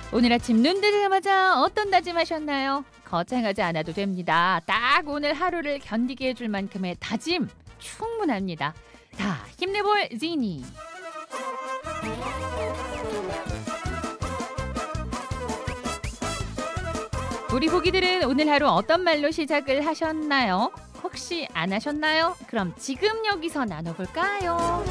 오늘 아침 눈 뜨자마자 어떤 다짐하셨나요? 거창하지 않아도 됩니다. 딱 오늘 하루를 견디게 해줄 만큼의 다짐 충분합니다. 다 힘내볼 지니. 우리 보기들은 오늘 하루 어떤 말로 시작을 하셨나요? 혹시 안 하셨나요? 그럼 지금 여기서 나눠볼까요?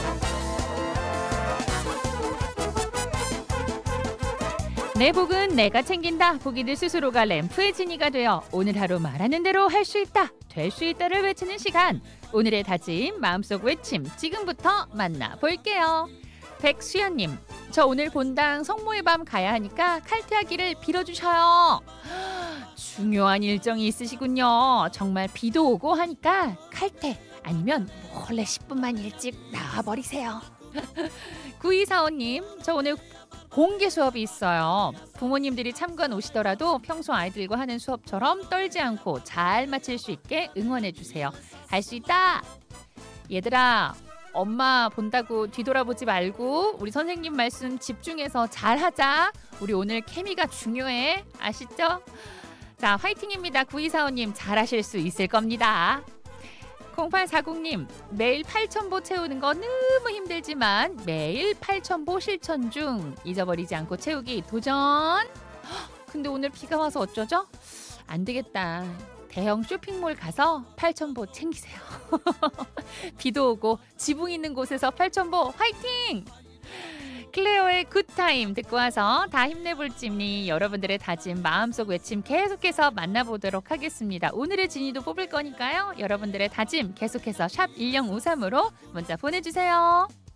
내 복은 내가 챙긴다. 보기들 스스로가 램프의 진이가 되어 오늘 하루 말하는 대로 할 수 있다, 될 수 있다를 외치는 시간. 오늘의 다짐, 마음속 외침 지금부터 만나볼게요. 백수연님, 저 오늘 본당 성모의 밤 가야 하니까 칼퇴하기를 빌어주셔요. 중요한 일정이 있으시군요. 정말 비도 오고 하니까 칼퇴 아니면 몰래 10분만 일찍 나와버리세요. 9245님, 저 오늘 공개 수업이 있어요. 부모님들이 참관 오시더라도 평소 아이들과 하는 수업처럼 떨지 않고 잘 마칠 수 있게 응원해주세요. 할 수 있다! 얘들아, 엄마 본다고 뒤돌아보지 말고 우리 선생님 말씀 집중해서 잘하자. 우리 오늘 케미가 중요해. 아시죠? 자, 화이팅입니다. 9245님, 잘하실 수 있을 겁니다. 0840님, 매일 8,000보 채우는 거 너무 힘들지만 매일 8,000보 실천 중. 잊어버리지 않고 채우기 도전. 근데 오늘 비가 와서 어쩌죠? 안 되겠다. 대형 쇼핑몰 가서 8,000보 챙기세요. 비도 오고 지붕 있는 곳에서 8,000보 화이팅! 클레어의 굿타임 듣고 와서 다 힘내볼 찜니, 여러분들의 다짐, 마음속 외침 계속해서 만나보도록 하겠습니다. 오늘의 진이도 뽑을 거니까요. 여러분들의 다짐 계속해서 샵 1053으로 문자 보내주세요.